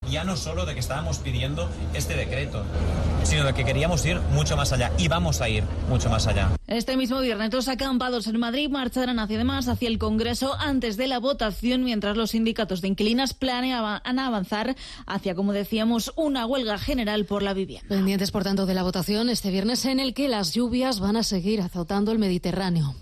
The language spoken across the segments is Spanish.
ya no solo de que estábamos pidiendo este decreto, sino de que queríamos ir mucho más allá y vamos a ir mucho más allá. Este mismo viernes los acampados en Madrid marcharán hacia el Congreso antes de la votación, mientras los sindicatos de inquilinas planeaban avanzar hacia, como decíamos, una huelga general por la vivienda. Pendientes, por tanto, de la votación este viernes, en el que las lluvias van a seguir azotando el Mediterráneo.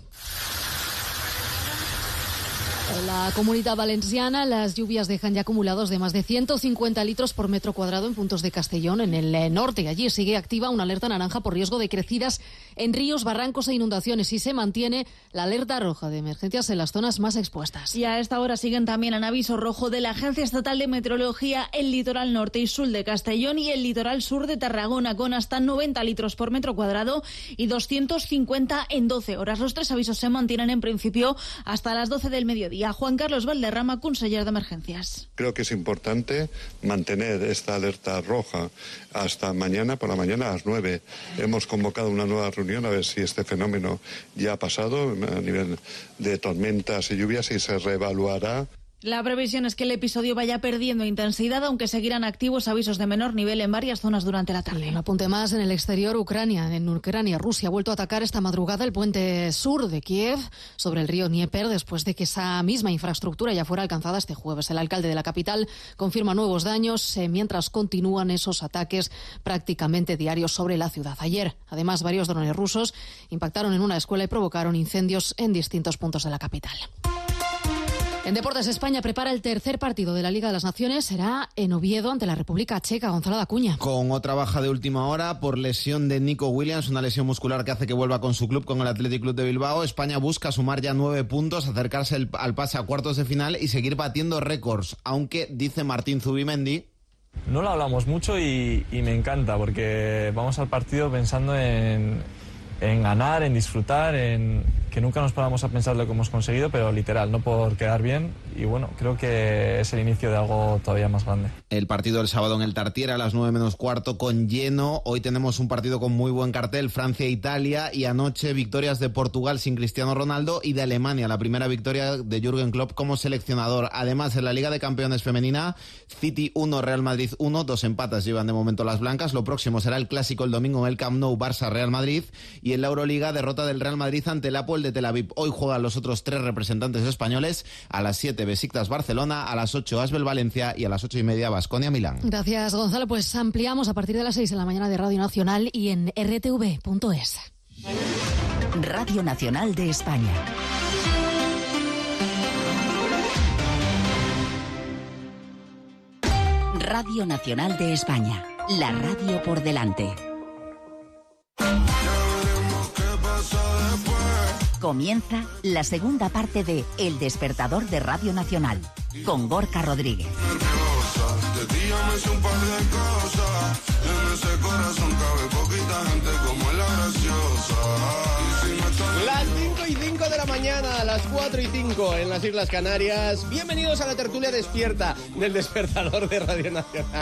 En la Comunidad Valenciana, las lluvias dejan ya acumulados de más de 150 litros por metro cuadrado en puntos de Castellón, en el norte. Allí sigue activa una alerta naranja por riesgo de crecidas en ríos, barrancos e inundaciones, y se mantiene la alerta roja de emergencias en las zonas más expuestas. Y a esta hora siguen también en aviso rojo de la Agencia Estatal de Meteorología el litoral norte y sur de Castellón y el litoral sur de Tarragona, con hasta 90 litros por metro cuadrado y 250 en 12 horas. Los tres avisos se mantienen en principio hasta las 12 del mediodía. Juan Carlos Valderrama, conseller de Emergencias. Creo que es importante mantener esta alerta roja hasta mañana por la mañana a las 9. Hemos convocado una nueva reunión a ver si este fenómeno ya ha pasado a nivel de tormentas y lluvias y se reevaluará. La previsión es que el episodio vaya perdiendo intensidad, aunque seguirán activos avisos de menor nivel en varias zonas durante la tarde. Y un apunte más en el exterior. En Ucrania, Rusia ha vuelto a atacar esta madrugada el puente sur de Kiev sobre el río Dnieper, después de que esa misma infraestructura ya fuera alcanzada este jueves. El alcalde de la capital confirma nuevos daños mientras continúan esos ataques prácticamente diarios sobre la ciudad. Ayer, además, varios drones rusos impactaron en una escuela y provocaron incendios en distintos puntos de la capital. En Deportes, España prepara el tercer partido de la Liga de las Naciones. Será en Oviedo ante la República Checa. Gonzalo Dacuña. Con otra baja de última hora por lesión de Nico Williams, una lesión muscular que hace que vuelva con su club, con el Athletic Club de Bilbao. España busca sumar ya 9 puntos, acercarse al pase a cuartos de final y seguir batiendo récords. Aunque, dice Martín Zubimendi, no lo hablamos mucho y me encanta, porque vamos al partido pensando en ganar, en disfrutar, en que nunca nos paramos a pensar lo que hemos conseguido, pero literal, no por quedar bien. Y bueno, creo que es el inicio de algo todavía más grande. El partido del sábado en el Tartiere a las 9 menos cuarto con lleno. Hoy tenemos un partido con muy buen cartel, Francia-Italia, y anoche victorias de Portugal sin Cristiano Ronaldo y de Alemania, la primera victoria de Jürgen Klopp como seleccionador. Además, en la Liga de Campeones femenina, City 1, Real Madrid 1, 2 empates llevan de momento las blancas. Lo próximo será el clásico el domingo en el Camp Nou, Barça-Real Madrid. Y en la Euroliga, derrota del Real Madrid ante el Hapoel de Tel Aviv. Hoy juegan los otros 3 representantes españoles. A las 7, Besiktas Barcelona, a las 8, Asbel Valencia y a las 8:30, Baskonia Milán. Gracias, Gonzalo. Pues ampliamos a partir de las 6 de la mañana de Radio Nacional y en rtv.es. Radio Nacional de España. Radio Nacional de España. La radio por delante. Comienza la segunda parte de El Despertador de Radio Nacional, con Gorka Rodríguez. Las 5:05 de la mañana, las 4:05 en las Islas Canarias. Bienvenidos a la tertulia despierta del Despertador de Radio Nacional.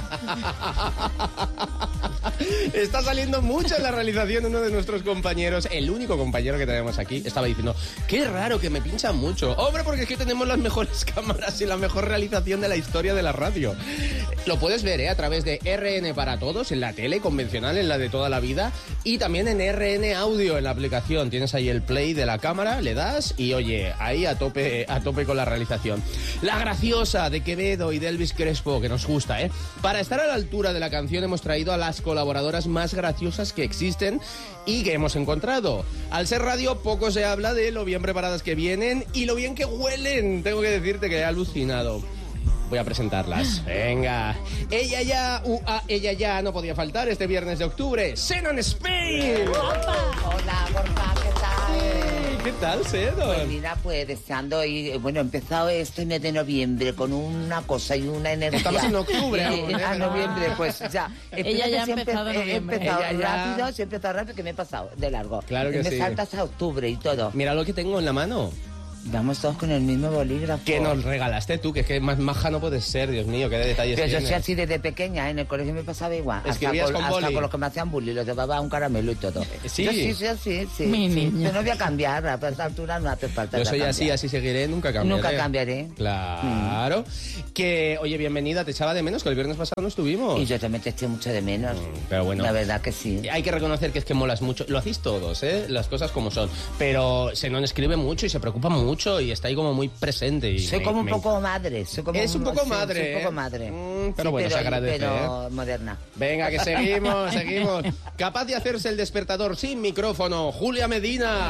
Está saliendo mucho en la realización uno de nuestros compañeros, el único compañero que tenemos aquí. Estaba diciendo, qué raro que me pinchan mucho. Hombre, porque es que tenemos las mejores cámaras y la mejor realización de la historia de la radio. Lo puedes ver a través de RN para Todos, en la tele convencional, en la de toda la vida, y también en RN Audio, en la aplicación. Tienes ahí el play de la cámara, le das y oye, ahí a tope con la realización. La graciosa de Quevedo y de Elvis Crespo, que nos gusta, ¿eh? Para estar a la altura de la canción hemos traído a las colaboradoras más graciosas que existen y que hemos encontrado. Al ser radio, poco se habla de lo bien preparadas que vienen y lo bien que huelen. Tengo que decirte que he alucinado. Voy a presentarlas. Venga. Ella ya no podía faltar este viernes de octubre. Xenon Spain. Hola, Borja, ¿qué tal? ¿Qué tal, Xenon? Pues mira, pues deseando y bueno, he empezado este mes de noviembre con una cosa y una energía. Estamos en octubre aún, a noviembre, pues ya. Ella ya ha empezado en noviembre. He empezado rápido, que me he pasado de largo. Claro que me sí. saltas a octubre y todo. Mira lo que tengo en la mano. Vamos todos con el mismo bolígrafo. ¿Qué nos regalaste tú? Que es que más maja no puedes ser, Dios mío, qué de detalles Pero yo tienes. soy así desde pequeña, en el colegio me pasaba igual. ¿Escribías con boli? Hasta con los que me hacían bullying, los llevaba un caramelo y todo. Sí. Yo sí. Mi niña. Yo no voy a cambiar, a esta altura no hace falta. Yo soy cambiar. así seguiré, nunca cambiaré. Nunca cambiaré. Claro. Que, oye, bienvenida, te echaba de menos, que el viernes pasado no estuvimos. Y yo también te eché mucho de menos. Pero bueno. La verdad que sí. Hay que reconocer que es que molas mucho. Lo hacéis todos, ¿eh? Las cosas como son. Pero Senón escribe mucho y se preocupa mucho y está ahí como muy presente. Y Soy como un poco madre. Soy como Es un poco madre, Soy un poco ¿eh? madre. Pero bueno, se agradece, Pero moderna. Venga, que seguimos. Capaz de hacerse el despertador sin micrófono, Julia Medina.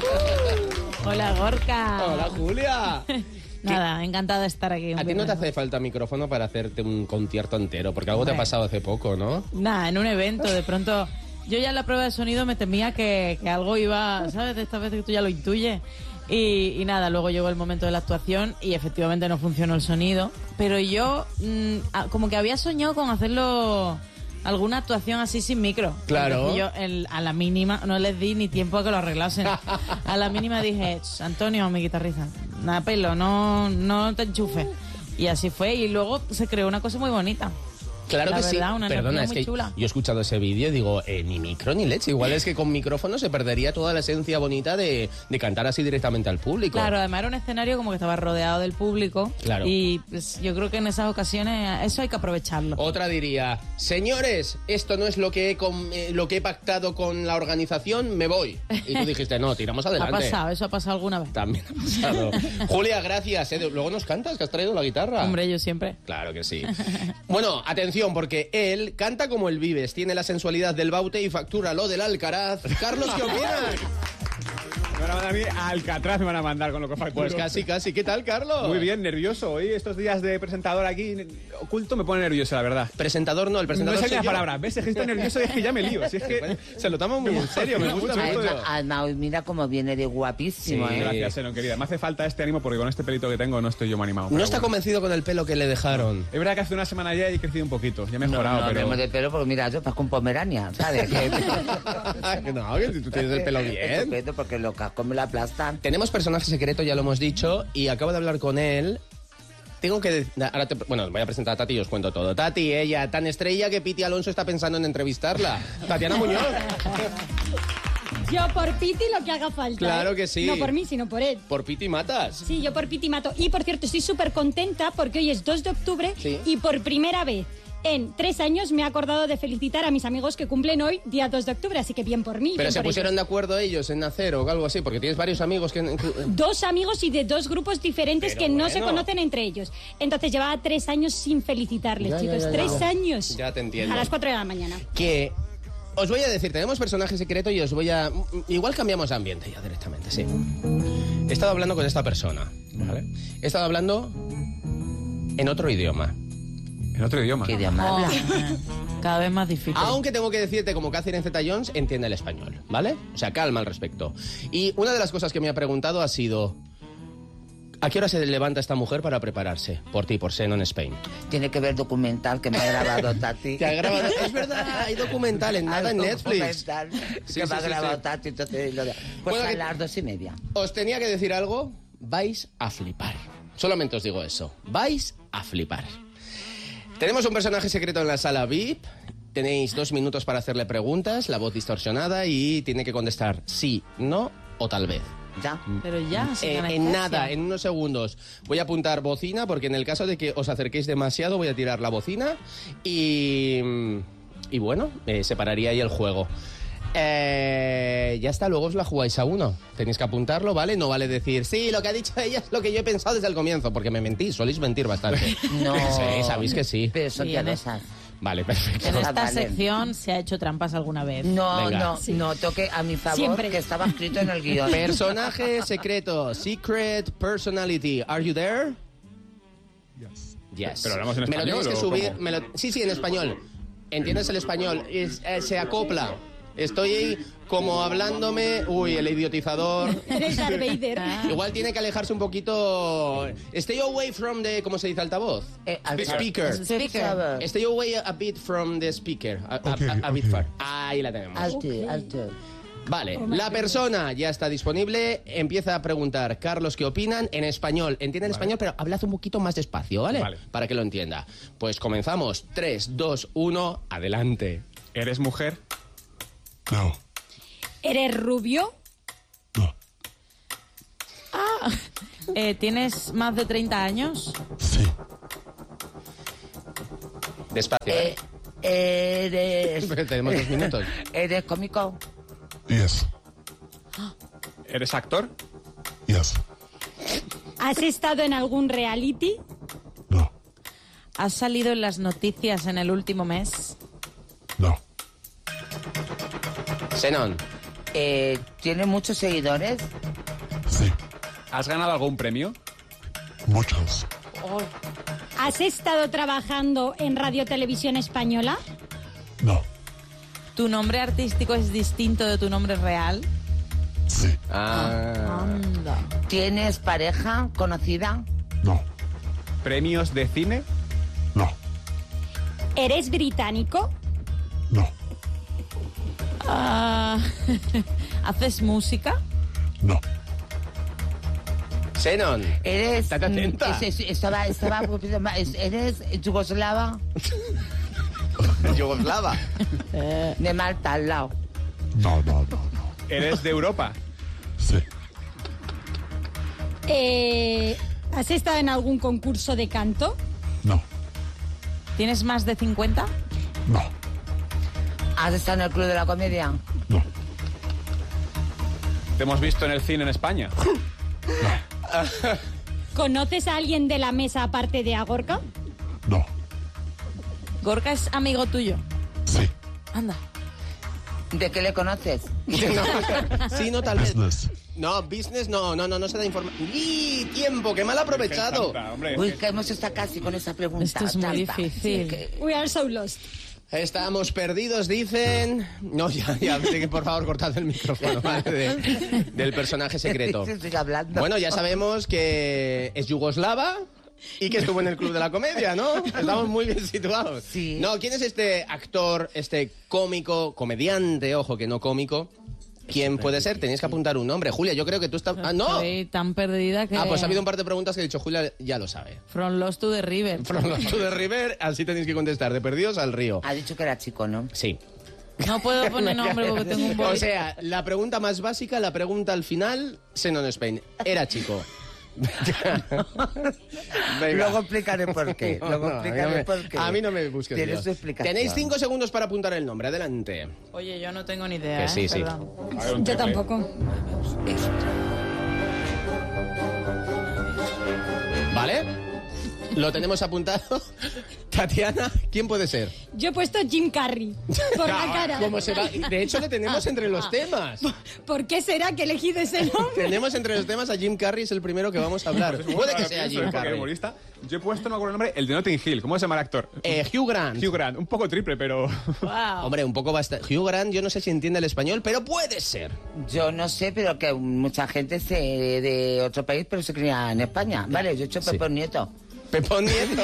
Hola, Gorka. Hola, Julia. Nada, encantada de estar aquí. A ti no te hace falta micrófono para hacerte un concierto entero, porque algo te ha pasado hace poco, ¿no? Nada, en un evento, de pronto... Yo ya en la prueba de sonido me temía que algo iba, ¿sabes? De estas veces que tú ya lo intuyes. Y nada, luego llegó el momento de la actuación y efectivamente no funcionó el sonido. Pero yo como que había soñado con hacerlo... alguna actuación así sin micro. Claro. Entonces yo a la mínima, no les di ni tiempo a que lo arreglasen. A la mínima dije, Antonio, mi guitarrista, nada pelo, no te enchufes. Y así fue, y luego se creó una cosa muy bonita. Claro la que verdad, sí. una Perdona, energía es muy que chula. yo he escuchado ese vídeo y digo, ni micro ni leche. Igual es que con micrófono se perdería toda la esencia bonita de cantar así directamente al público. Claro, además era un escenario como que estaba rodeado del público. Claro. Y pues, yo creo que en esas ocasiones eso hay que aprovecharlo. Otra diría, señores, esto no es lo que he pactado con la organización, me voy. Y tú dijiste, no, tiramos adelante. Ha pasado, eso ha pasado alguna vez. También ha pasado. Julia, gracias. Luego nos cantas, que has traído la guitarra. Hombre, yo siempre. Claro que sí. Bueno, atención, porque él canta como el Vives, tiene la sensualidad del Baute y factura lo del Alcaraz. Carlos, ¿qué opinas? Me van a mandar a mí a Alcatraz, me van a mandar con lo que facturo. Pues casi. ¿Qué tal, Carlos? Muy bien, nervioso. Hoy estos días de presentador aquí oculto me pone nervioso, la verdad. Presentador no, el presentador no es soy la yo. palabra. ¿Ves? Es que estoy nervioso y es que ya me lío. Si es que se lo toma muy en serio, me gusta mucho. Además, mira cómo viene de guapísimo, Sí, gracias, Senón, querida. Me hace falta este ánimo porque con este pelito que tengo no estoy yo muy animado. No está convencido con el pelo que le dejaron. Es verdad que hace una semana ya he crecido un poquito. Ya he mejorado, no pero... hablemos de pelo porque mira, yo estás con Pomerania, ¿sabes? No, que tú tienes el pelo bien. Estupendo, porque los cascos me la aplastan. Tenemos personaje secreto, ya lo hemos dicho, y acabo de hablar con él. Tengo que... Bueno, voy a presentar a Tati y os cuento todo. Tati, ella, tan estrella que Piti Alonso está pensando en entrevistarla. Tatiana Muñoz. Yo por Piti lo que haga falta. Claro que sí. No por mí, sino por él. Por Piti matas. Sí, yo por Piti mato. Y por cierto, estoy súper contenta porque hoy es 2 de octubre y por primera vez en 3 años me he acordado de felicitar a mis amigos que cumplen hoy, día 2 de octubre, así que bien por mí. Pero bien se por pusieron ellos. de acuerdo ellos en nacer o algo así, porque tienes varios amigos que... 2 amigos y de 2 grupos diferentes Pero que no bueno. se conocen entre ellos. Entonces llevaba 3 años sin felicitarles, Ya, chicos. ya, ya, 3 ya. años. Ya te entiendo. A las 4 de la mañana. Que os voy a decir, tenemos personaje secreto y os voy a... Igual cambiamos de ambiente ya directamente, sí. He estado hablando con esta persona, ¿vale? He estado hablando en otro idioma. ¿En otro idioma? ¿Qué idioma habla? Cada vez más difícil. Aunque tengo que decirte, como Catherine en Zeta-Jones, entiende el español, ¿vale? O sea, calma al respecto. Y una de las cosas que me ha preguntado ha sido... ¿A qué hora se levanta esta mujer para prepararse? Por ti, por Senón Spain. Tiene que ver documental que me ha grabado Tati. Te ha grabado... Es verdad, hay documental en nada en Netflix. Que me ha grabado Tati, entonces pues Bueno, a que- las 2:30. Os tenía que decir algo, vais a flipar. Solamente os digo eso, vais a flipar. Tenemos un personaje secreto en la sala VIP. Tenéis 2 minutos para hacerle preguntas, la voz distorsionada y tiene que contestar sí, no o tal vez. Ya. Pero ya, sin En anestesia. nada, en unos segundos. Voy a apuntar bocina porque en el caso de que os acerquéis demasiado voy a tirar la bocina y bueno, separaría ahí el juego. Ya está, luego os la jugáis a uno. Tenéis que apuntarlo, ¿vale? No vale decir, sí, lo que ha dicho ella es lo que yo he pensado desde el comienzo, porque me mentís, soléis mentir bastante. No. Sí, sabéis que sí. Pero son Sí, piadosas. Vale, perfecto. En esta Vale. sección se ha hecho trampas alguna vez. No, Venga. no toque a mi favor, Siempre. que estaba escrito en el guión. Personaje secreto, secret personality. Are you there? Yes. ¿Pero hablamos en Me lo español tienes que o subir. cómo? Sí, en español. ¿Entiendes el español? Se acopla. Estoy ahí como hablándome. Uy, el idiotizador. Eres Darth Vader. Igual tiene que alejarse un poquito. Stay away from the... ¿Cómo se dice altavoz? Speaker. Speaker. Stay away a bit from the speaker. A bit far. Ahí la tenemos. Alto. Vale, la persona ya está disponible. Empieza a preguntar, Carlos, ¿qué opinan? En español. Entienden español, pero hablad un poquito más despacio, ¿vale? Para que lo entienda. Pues comenzamos. 3, 2, 1, adelante. ¿Eres mujer? No. ¿Eres rubio? ¿Tienes más de 30 años? Sí. Despacio. Eres... Tenemos 2 minutos. ¿Eres cómico? Yes. ¿Eres actor? Yes. ¿Has estado en algún reality? No. ¿Has salido en las noticias en el último mes? No. Xenón. ¿Tienes muchos seguidores? Sí. ¿Has ganado algún premio? Muchos. ¿Has estado trabajando en Radio Televisión Española? No. ¿Tu nombre artístico es distinto de tu nombre real? Sí. Anda. ¿Tienes pareja conocida? No. ¿Premios de cine? No. ¿Eres británico? No. ¿Haces música? No. Xenon. ¿Eres... Estate atenta. ¿Eres yugoslava? Yugoslava. De Malta, al lado. No. ¿Eres de Europa? Sí. ¿Has estado en algún concurso de canto? No. ¿Tienes más de 50? No. ¿Has estado en el Club de la Comedia? No. ¿Te hemos visto en el cine en España? ¿Conoces a alguien de la mesa aparte de a Gorka? No. ¿Gorka es amigo tuyo? Sí. Anda. ¿De qué le conoces? Sí, no, tal vez. Business. No, business no se da información. ¡Y tiempo! ¡Qué mal aprovechado! Uy, que hemos estado casi con esa pregunta. Esto es muy difícil. We are so lost. Estamos perdidos, dicen... No, ya, que por favor cortad el micrófono, ¿vale? Del personaje secreto. Estoy hablando. Bueno, ya sabemos que es yugoslava y que estuvo en el Club de la Comedia, ¿no? Estamos muy bien situados. Sí. No, ¿quién es este actor, este cómico, comediante, ojo que no cómico? ¿Quién puede ser? Tenéis que apuntar un nombre. Julia, yo creo que tú estás... ¡Ah, no! Estoy tan perdida que... Pues ha habido un par de preguntas que he dicho, Julia ya lo sabe. From Lost to the River. From Lost to the River, así tenéis que contestar. De perdidos al río. Ha dicho que era chico, ¿no? Sí. No puedo poner nombre porque tengo un boli. O sea, la pregunta más básica, la pregunta al final, Xenon Spain. Era chico. Luego explicaré por qué. A mí no me busques. Tienes tu explicación. Tenéis 5 segundos para apuntar el nombre. Adelante. Oye, yo no tengo ni idea. Que sí, sí. Perdón. Yo tampoco. ¿Vale? Lo tenemos apuntado. Tatiana, ¿quién puede ser? Yo he puesto Jim Carrey. Por la cara. ¿Cómo se va? De hecho, le tenemos entre los temas. ¿Por qué será que he elegido ese nombre? Tenemos entre los temas a Jim Carrey, es el primero que vamos a hablar. Puede que sea Jim Carrey. Humorista. Yo he puesto, no me acuerdo el nombre, el de Notting Hill. ¿Cómo se llama el actor? Hugh Grant. Hugh Grant. Un poco triple, pero... Wow. Hombre, un poco bastante. Hugh Grant, yo no sé si entiende el español, pero puede ser. Yo no sé, pero que mucha gente se de otro país, pero se cría en España. Vale, yo he hecho Pepón Nieto. Pepón Nieto.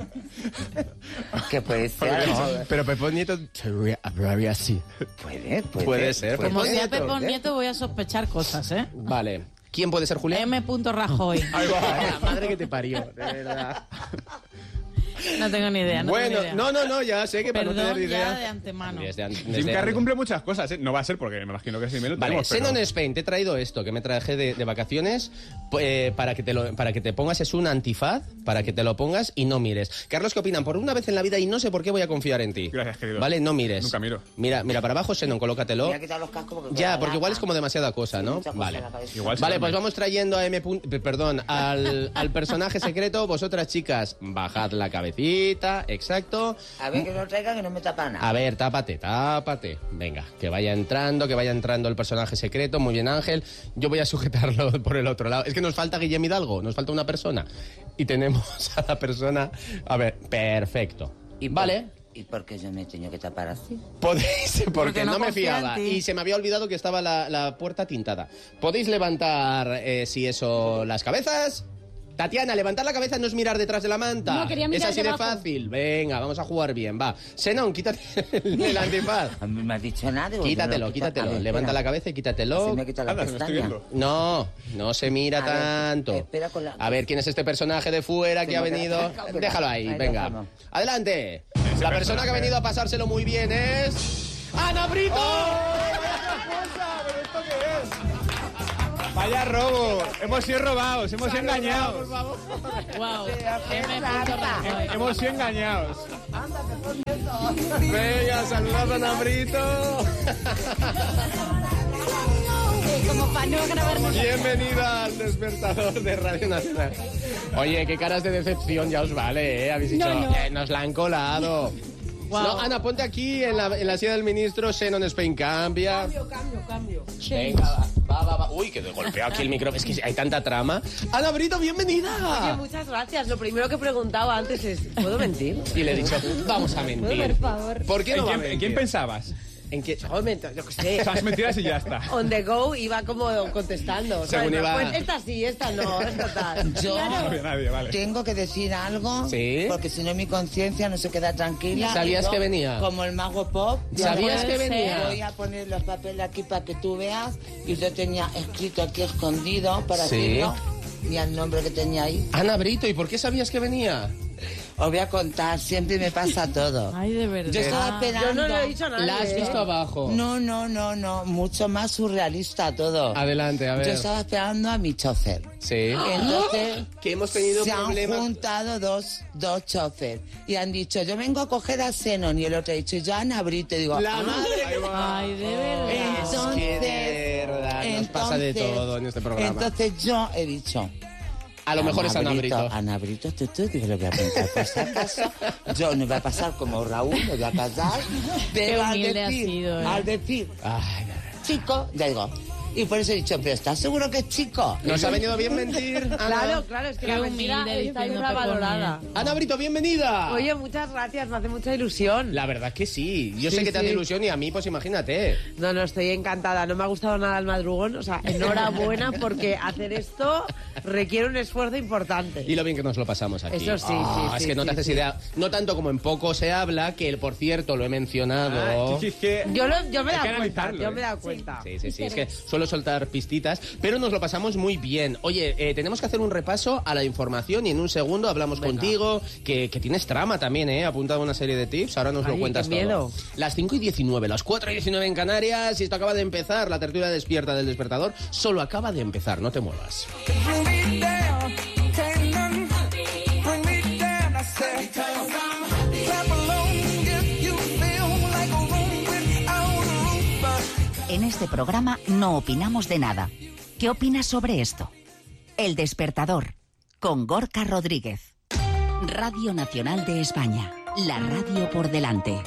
Que puede ser. Pero Pepón Nieto hablaría así. Puede ser. Como Pepón sea Nieto. Pepón Nieto voy a sospechar cosas, ¿eh? Vale. ¿Quién puede ser, Julián? M. Rajoy. La madre que te parió, de verdad. No tengo ni idea. Bueno, tengo ni idea. no, ya sé que para no Perdón tener idea. ya de antemano. Jim Carrey cumple muchas cosas, ¿eh? No va a ser porque me imagino que sí me lo Vale, tenemos, pero... Xenon Spain, te he traído esto que me traje de vacaciones para que te pongas, es un antifaz, para que te lo pongas y no mires. Carlos, ¿qué opinan? Por una vez en la vida y no sé por qué voy a confiar en ti. Gracias, querido. Vale, no mires. Nunca miro. Mira para abajo, Xenon, colócatelo. Voy a quitar los cascos porque Ya, porque igual es como demasiada cosa, ¿no? mucha cosa Vale. en la cabeza. Igual Vale, se pues duerme. vamos trayendo a al personaje secreto. Vosotras, chicas, bajad la cabecita, exacto. A ver que no traiga que no me tapa nada. A ver, tápate. Venga, que vaya entrando el personaje secreto. Muy bien, Ángel. Yo voy a sujetarlo por el otro lado. Es que nos falta Guillem Hidalgo, nos falta una persona. Y tenemos a la persona... A ver, perfecto. Vale. ¿Y por qué yo me he tenido que tapar así? Podéis, porque no me confía en fiaba. ti. Y se me había olvidado que estaba la puerta tintada. Podéis levantar, si eso, las cabezas. Tatiana, levantar la cabeza no es mirar detrás de la manta. No, quería mirar es así de debajo. fácil. Venga, vamos a jugar bien, va. Xenón, quítate el antifaz. A mí no me has dicho nada. digo, Quítatelo, yo no lo quito. A quítatelo. ver, Levanta espera. la cabeza y quítatelo. Se me quita la pestaña. No se mira A ver, tanto. espera con la- A ver, ¿quién es este personaje de fuera que ha Tengo que venido? hacer- Déjalo ahí, Ahí venga. dejamos. Adelante. La persona que ha venido a pasárselo muy bien es... ¡Ana Brito! Vaya robo. Hemos sido robados, hemos sido engañados. Wow. Hemos sido engañados. Venga, saludad a Ana Brito. Como para no grabarnos. Bienvenida al despertador de Radio Nacional. Oye, qué caras de decepción ya os vale, ¿eh? Habéis dicho, No. nos la han colado. Wow. No, Ana, ponte aquí en la silla del ministro. Xenon Spain cambia. Cambio. Venga, va. Uy, que golpeo aquí el micrófono. Es que hay tanta trama. Ana Brito, bienvenida. Oye, muchas gracias. Lo primero que preguntaba antes es, ¿puedo mentir? Y le he dicho, vamos a mentir. Por favor. ¿Por qué no va a ¿En mentir? quién pensabas? ¿En qué? Yo qué sé. Esas mentiras y ya está. On the go iba como contestando. ¿sabes? Según iba- Pues esta sí, esta no, esta tal. Yo No había nadie, vale. tengo que decir algo, Sí. porque si no mi conciencia no se queda tranquila. ¿Sabías Y yo, que venía? Como el mago pop. ¿Sabías que venía? Voy a poner los papeles aquí para que tú veas. Y yo tenía escrito aquí escondido para Sí. decirlo. Mira el nombre que tenía ahí. Ana Brito, ¿y por qué sabías que venía? Os voy a contar, siempre me pasa todo. Ay, de verdad. Yo estaba esperando. Yo no le he dicho a nadie. La has visto abajo. No, mucho más surrealista todo. Adelante, a ver. Yo estaba esperando a mi chofer. Sí. Entonces, Que hemos tenido se han problemas. juntado dos choferes y han dicho, yo vengo a coger a Xenon, y el otro ha dicho, yo a Ana Brito. Y digo, La madre que... Ay, de verdad. Es que de verdad nos pasa de todo en este programa. Entonces yo he dicho, A lo mejor es Ana Brito. Ana Brito, digo, le voy a preguntar por si acaso. Yo no voy a pasar como Raúl, me voy a casar. Pero al humilde has decir, sido, ¿eh? al decir, chico, ya digo. Y por eso he dicho, pero ¿estás seguro que es chico? ¿Nos ha venido bien mentir, Ana? Claro, es que Qué la mentira humilde, está diciendo infravalorada. Ana Brito, bienvenida. Oye, muchas gracias, me hace mucha ilusión. La verdad que sí. Yo Sí, sé que te hace sí. ilusión y a mí, pues imagínate. No, estoy encantada. No me ha gustado nada el madrugón. O sea, enhorabuena porque hacer esto requiere un esfuerzo importante. Y lo bien que nos lo pasamos aquí. Eso sí, sí, Es sí, que no te sí, haces sí. idea. No tanto como en poco se habla, que por cierto lo he mencionado. Es que Yo me he hay que dado cuenta. analizarlo, Yo me he dado cuenta. Sí. Es que suelo soltar pistitas, pero nos lo pasamos muy bien. Oye, tenemos que hacer un repaso a la información y en un segundo hablamos contigo, que tienes trama también, ¿eh? Apuntado una serie de tips, ahora nos lo Ay, cuentas qué miedo. todo. Las 5:19, las 4:19 en Canarias, y esto acaba de empezar, la tertulia despierta del despertador, solo acaba de empezar, no te muevas. En este programa no opinamos de nada. ¿Qué opinas sobre esto? El Despertador, con Gorka Rodríguez. Radio Nacional de España, la radio por delante.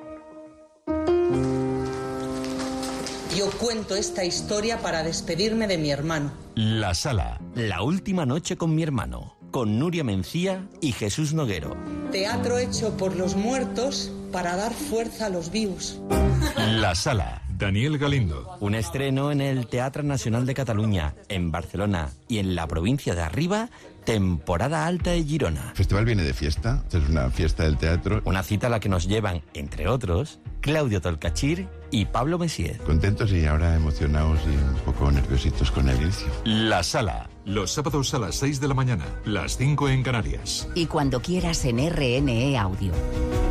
Yo cuento esta historia para despedirme de mi hermano. La Sala, la última noche con mi hermano, con Nuria Mencía y Jesús Noguero. Teatro hecho por los muertos para dar fuerza a los vivos. La Sala. Daniel Galindo. Un estreno en el Teatro Nacional de Cataluña, en Barcelona y en la provincia de Arriba, temporada alta de Girona. El festival viene de fiesta, es una fiesta del teatro. Una cita a la que nos llevan, entre otros, Claudio Tolcachir y Pablo Messier. Contentos y ahora emocionados y un poco nerviositos con el inicio. La Sala. Los sábados a las 6 de la mañana, las 5 en Canarias. Y cuando quieras en RNE Audio.